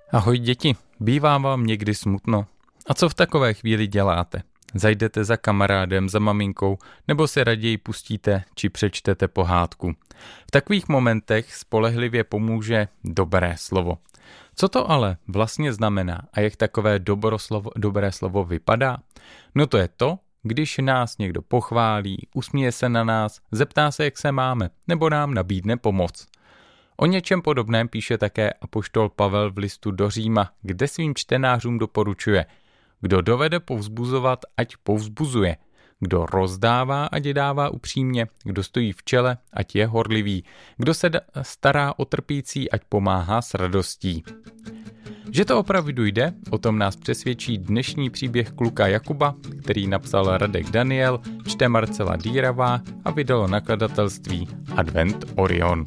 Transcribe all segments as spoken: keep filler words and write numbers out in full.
Ahoj děti, bývá vám někdy smutno? A co v takové chvíli děláte? Zajdete za kamarádem, za maminkou, nebo si raději pustíte či přečtete pohádku? V takových momentech spolehlivě pomůže dobré slovo. Co to ale vlastně znamená a jak takové dobroslovo, dobré slovo vypadá? No to je to, když nás někdo pochválí, usměje se na nás, zeptá se, jak se máme, nebo nám nabídne pomoc. O něčem podobném píše také apoštol Pavel v listu do Říma, kde svým čtenářům doporučuje: kdo dovede povzbuzovat, ať povzbuzuje. Kdo rozdává, ať dává upřímně. Kdo stojí v čele, ať je horlivý. Kdo se stará o trpící, ať pomáhá s radostí. Že to opravdu jde, o tom nás přesvědčí dnešní příběh kluka Jakuba, který napsal Radek Daniel, čte Marcela Dýravá a vydalo nakladatelství Advent Orion.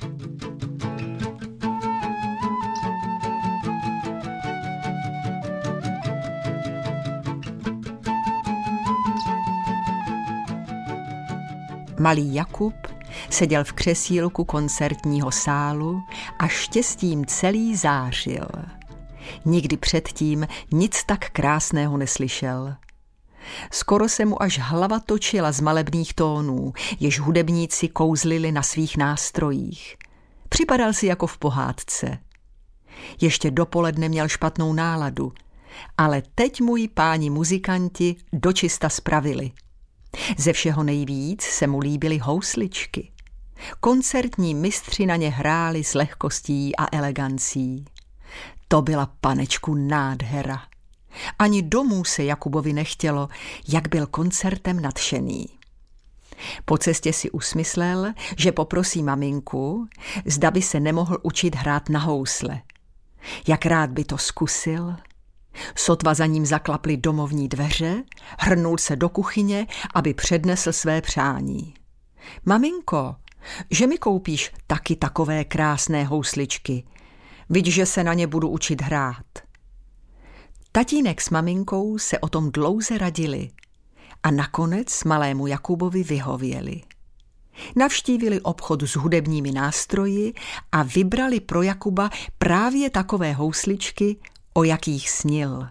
Malý Jakub seděl v křesílku koncertního sálu a štěstím celý zářil. Nikdy předtím nic tak krásného neslyšel. Skoro se mu až hlava točila z malebných tónů, jež hudebníci kouzlili na svých nástrojích. Připadal si jako v pohádce. Ještě dopoledne měl špatnou náladu, ale teď mu ji páni muzikanti dočista spravili. Ze všeho nejvíc se mu líbily housličky. Koncertní mistři na ně hráli s lehkostí a elegancí. To byla panečku nádhera. Ani domů se Jakubovi nechtělo, jak byl koncertem nadšený. Po cestě si usmyslel, že poprosí maminku, zda by se nemohl učit hrát na housle. Jak rád by to zkusil. Sotva za ním zaklaply domovní dveře, hrnul se do kuchyně, aby přednesl své přání. Maminko, že mi koupíš taky takové krásné housličky, viď, že se na ně budu učit hrát. Tatínek s maminkou se o tom dlouze radili a nakonec malému Jakubovi vyhověli. Navštívili obchod s hudebními nástroji a vybrali pro Jakuba právě takové housličky, o jakých snil.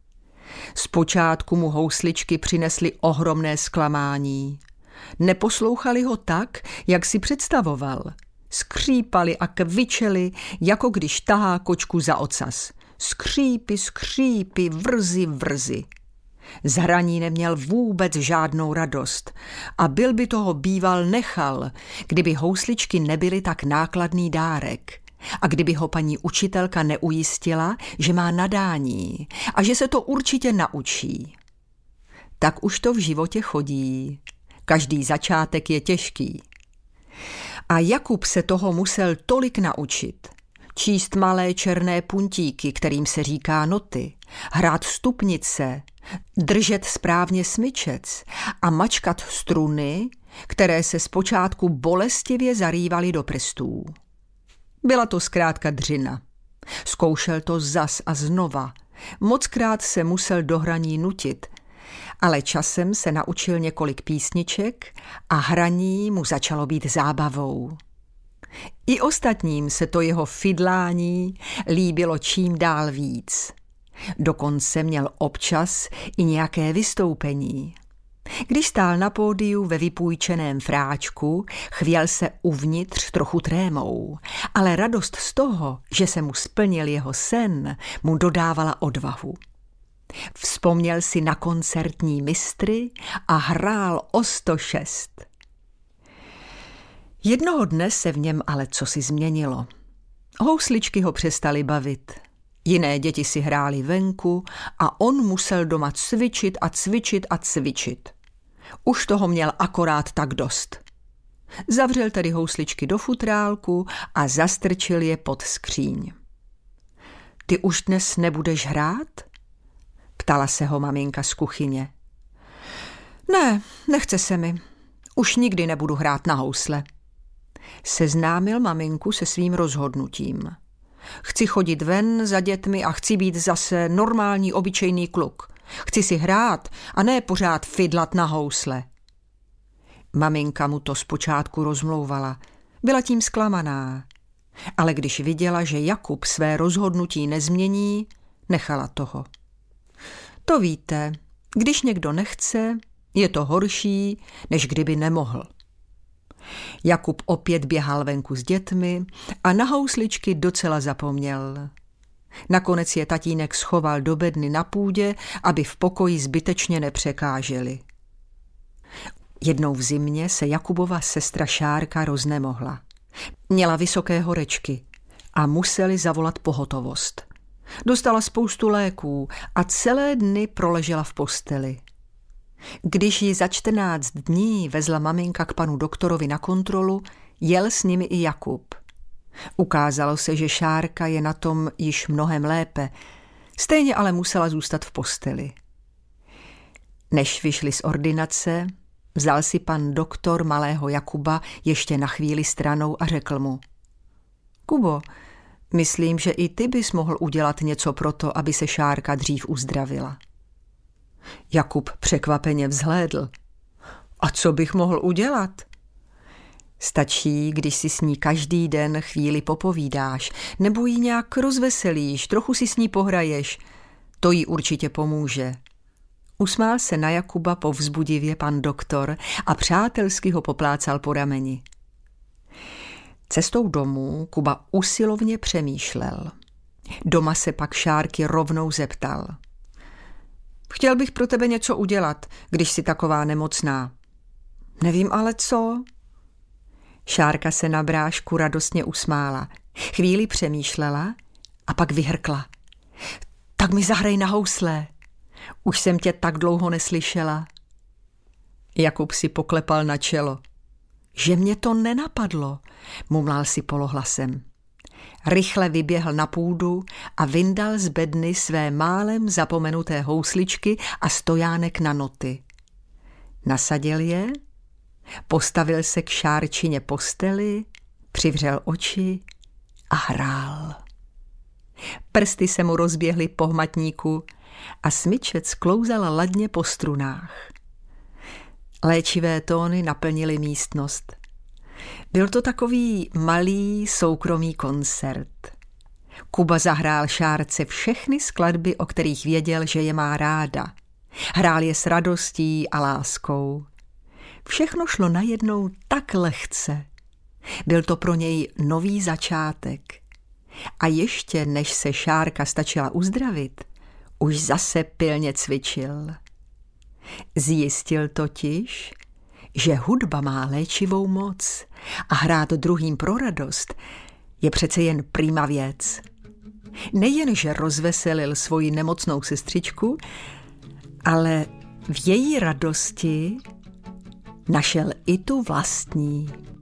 Zpočátku mu housličky přinesly ohromné zklamání. Neposlouchali ho tak, jak si představoval. Skřípali a kvičeli, jako když tahá kočku za ocas. Skřípy, skřípy, vrzy, vrzy. Z hraní neměl vůbec žádnou radost a byl by toho býval nechal, kdyby housličky nebyly tak nákladný dárek. A kdyby ho paní učitelka neujistila, že má nadání a že se to určitě naučí. Tak už to v životě chodí. Každý začátek je těžký. A Jakub se toho musel tolik naučit. Číst malé černé puntíky, kterým se říká noty, hrát stupnice, držet správně smyčec a mačkat struny, které se zpočátku bolestivě zarývaly do prstů. Byla to zkrátka dřina. Zkoušel to zas a znova. Mockrát se musel do hraní nutit, ale časem se naučil několik písniček a hraní mu začalo být zábavou. I ostatním se to jeho fidlání líbilo čím dál víc. Dokonce měl občas i nějaké vystoupení. Když stál na pódiu ve vypůjčeném fráčku, chvěl se uvnitř trochu trémou, ale radost z toho, že se mu splnil jeho sen, mu dodávala odvahu. Vzpomněl si na koncertní mistry a hrál o sto šest. Jednoho dne se v něm ale cosi změnilo. Housličky ho přestaly bavit. Jiné děti si hrály venku a on musel doma cvičit a cvičit a cvičit. Už toho měl akorát tak dost. Zavřel tedy housličky do futrálku a zastrčil je pod skříň. Ty už dnes nebudeš hrát? Ptala se ho maminka z kuchyně. Ne, nechce se mi. Už nikdy nebudu hrát na housle. Seznámil maminku se svým rozhodnutím. Chci chodit ven za dětmi a chci být zase normální, obyčejný kluk. Chci si hrát a ne pořád fidlat na housle. Maminka mu to zpočátku rozmlouvala. Byla tím zklamaná. Ale když viděla, že Jakub své rozhodnutí nezmění, nechala toho. To víte, když někdo nechce, je to horší, než kdyby nemohl. Jakub opět běhal venku s dětmi a na housličky docela zapomněl. Nakonec je tatínek schoval do bedny na půdě, aby v pokoji zbytečně nepřekáželi. Jednou v zimě se Jakubova sestra Šárka roznemohla. Měla vysoké horečky a museli zavolat pohotovost. Dostala spoustu léků a celé dny proležela v posteli. Když ji za čtrnáct dní vezla maminka k panu doktorovi na kontrolu, jel s nimi i Jakub. Ukázalo se, že Šárka je na tom již mnohem lépe, stejně ale musela zůstat v posteli. Než vyšli z ordinace, vzal si pan doktor malého Jakuba ještě na chvíli stranou a řekl mu: Kubo, myslím, že i ty bys mohl udělat něco pro to, aby se Šárka dřív uzdravila. Jakub překvapeně vzhlédl. A co bych mohl udělat? Stačí, když si s ní každý den chvíli popovídáš, nebo ji nějak rozveselíš, trochu si s ní pohraješ. To jí určitě pomůže. Usmál se na Jakuba povzbudivě pan doktor a přátelsky ho poplácal po rameni. Cestou domů Kuba usilovně přemýšlel. Doma se pak Šárky rovnou zeptal: Chtěl bych pro tebe něco udělat, když jsi taková nemocná. Nevím ale co. Šárka se na brášku radostně usmála. Chvíli přemýšlela a pak vyhrkla: Tak mi zahraj na housle. Už jsem tě tak dlouho neslyšela. Jakub si poklepal na čelo. Že mě to nenapadlo, mumlal si polohlasem. Rychle vyběhl na půdu a vyndal z bedny své málem zapomenuté housličky a stojánek na noty. Nasadil je, postavil se k Šárčině posteli, přivřel oči a hrál. Prsty se mu rozběhly po hmatníku a smyčec klouzal ladně po strunách. Léčivé tóny naplnily místnost. Byl to takový malý soukromý koncert. Kuba zahrál Šárce všechny skladby, o kterých věděl, že je má ráda. Hrál je s radostí a láskou. Všechno šlo najednou tak lehce. Byl to pro něj nový začátek. A ještě než se Šárka stačila uzdravit, už zase pilně cvičil. Zjistil totiž, že hudba má léčivou moc a hrát druhým pro radost je přece jen prima věc. Nejenže rozveselil svoji nemocnou sestřičku, ale v její radosti našel i tu vlastní.